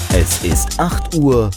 Es ist 8 Uhr.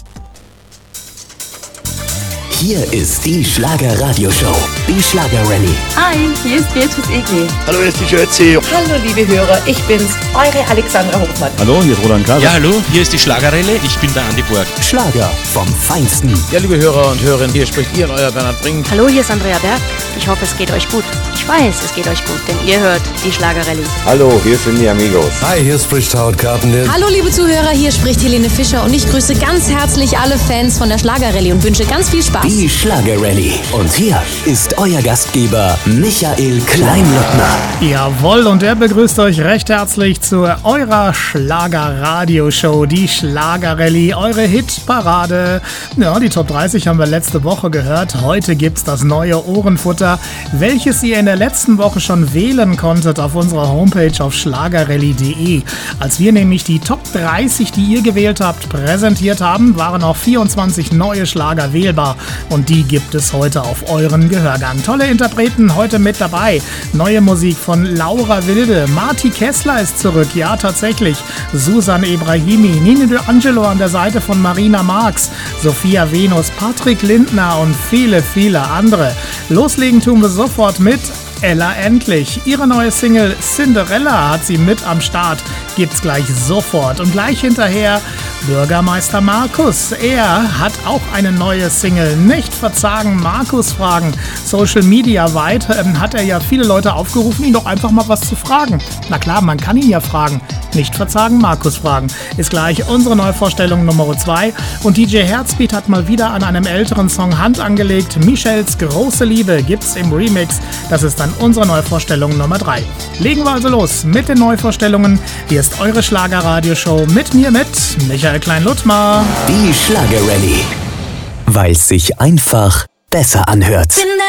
Hier ist die Schlager-Radio-Show, die Schlager-Rallye. Hi, hier ist Beatrice Egli. Hallo, hier ist die Schürzi. Hallo liebe Hörer, ich bin's, eure Alexandra Hofmann. Hallo, hier ist Roland Kaiser. Ja, hallo, hier ist die Schlagerrallye, ich bin der Andi Borg. Schlager vom Feinsten. Ja, liebe Hörer und Hörerinnen, hier spricht ihr und euer Bernhard Brink. Hallo, hier ist Andrea Berg. Ich hoffe, es geht euch gut. Ich weiß, es geht euch gut, denn ihr hört die Schlagerrallye. Hallo, hier sind die Amigos. Hi, hier spricht Howard Carpenter. Hallo liebe Zuhörer, hier spricht Helene Fischer und ich grüße ganz herzlich alle Fans von der Schlagerrallye und wünsche ganz viel Spaß. Die Schlager-Rallye. Und hier ist euer Gastgeber Michael Kleinlöckner. Jawohl, und er begrüßt euch recht herzlich zu eurer Schlager-Radio-Show, die Schlager-Rallye, eure Hitparade. Ja, die Top 30 haben wir letzte Woche gehört. Heute gibt's das neue Ohrenfutter, welches ihr in der letzten Woche schon wählen konntet auf unserer Homepage auf schlagerrallye.de. Als wir nämlich die Top 30, die ihr gewählt habt, präsentiert haben, waren auch 24 neue Schlager wählbar. Und die gibt es heute auf euren Gehörgang. Tolle Interpreten heute mit dabei. Neue Musik von Laura Wilde. Marti Kessler ist zurück. Ja, tatsächlich. Susan Ebrahimi. Nino D'Angelo an der Seite von Marina Marx. Sophia Venus, Patrick Lindner und viele, viele andere. Loslegen tun wir sofort mit Ella Endlich. Ihre neue Single Cinderella hat sie mit am Start. Gibt's gleich sofort. Und gleich hinterher Bürgermeister Markus. Er hat auch eine neue Single. Nicht verzagen, Markus fragen. Social Media weit hat er ja viele Leute aufgerufen, ihn doch einfach mal was zu fragen. Na klar, man kann ihn ja fragen. Nicht verzagen, Markus fragen. Ist gleich unsere Neuvorstellung Nummer 2. Und DJ Herzbeat hat mal wieder an einem älteren Song Hand angelegt. Michels große Liebe gibt's im Remix. Das ist dann unsere Neuvorstellung Nummer 3. Legen wir also los mit den Neuvorstellungen. Hier ist eure Schlager-Radio-Show mit mir, mit Michael Klein-Luttmar. Die Schlager-Rallye. Weil es sich einfach besser anhört.